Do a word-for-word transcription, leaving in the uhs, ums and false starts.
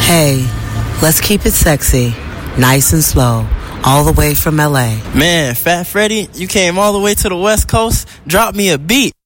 Hey, let's keep it sexy, nice and slow, all the way from L A. Man, Fat Freddy, you came all the way to the West Coast? Drop me a beat.